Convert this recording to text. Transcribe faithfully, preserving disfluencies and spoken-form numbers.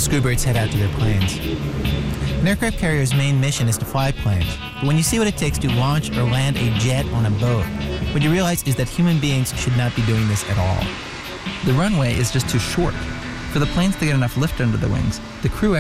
Scoobirds head out to their planes. An aircraft carrier's main mission is to fly planes, but when you see what it takes to launch or land a jet on a boat, what you realize is that human beings should not be doing this at all. The runway is just too short. For the planes to get enough lift under the wings, the crew